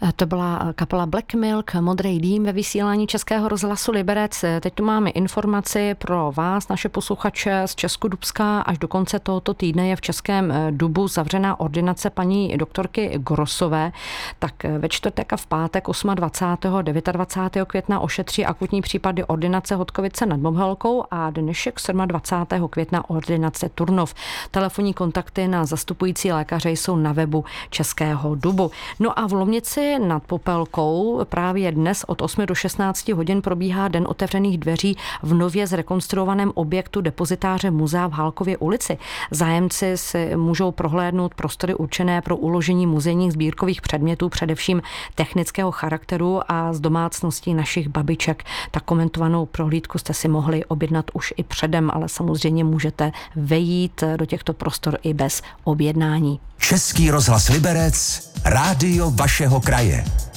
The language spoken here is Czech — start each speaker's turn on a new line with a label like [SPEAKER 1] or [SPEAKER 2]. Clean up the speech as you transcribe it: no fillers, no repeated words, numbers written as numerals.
[SPEAKER 1] To byla kapela Black Milk, Modrý dým ve vysílání Českého rozhlasu Liberec. Teď tu máme informaci pro vás, naše posluchače z Českodubska. Až do konce tohoto týdne je v Českém Dubu zavřená ordinace paní doktorky Grossové. Tak ve čtvrtek a v pátek 28. 29. května ošetří akutní případy ordinace Hodkovice nad Bohemkou a dnešek 27. května ordinace Turnov. Telefonní kontakty na zastupující lékaře jsou na webu Českého Dubu. No a v Lomnici nad Popelkou právě dnes od 8 do 16 hodin probíhá Den otevřených dveří v nově zrekonstruovaném objektu depozitáře muzea v Hálkově ulici. Zájemci si můžou prohlédnout prostory určené pro uložení muzejních sbírkových předmětů, především technického charakteru a z domácností našich babiček. Tak komentovanou prohlídku jste si mohli objednat už i předem, ale samozřejmě můžete vejít do těchto prostor i bez objednání.
[SPEAKER 2] Český rozhlas Liberec, rádio vašeho kraje.